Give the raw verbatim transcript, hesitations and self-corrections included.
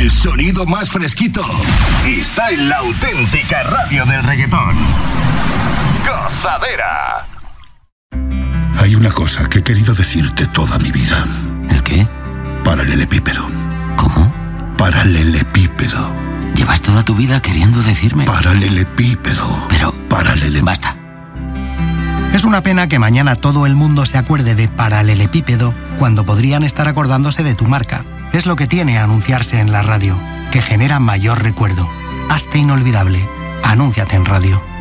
El sonido más fresquito está en la auténtica radio del reggaetón. Gozadera. Hay una cosa que he querido decirte toda mi vida. ¿El qué? Paralelepípedo. ¿Cómo? Paralelepípedo. Llevas toda tu vida queriendo decirme. Paralelepípedo. Pero... Paralele... Basta. Es una pena que mañana todo el mundo se acuerde de paralelepípedo cuando podrían estar acordándose de tu marca. Es lo que tiene anunciarse en la radio, que genera mayor recuerdo. Hazte inolvidable. Anúnciate en radio.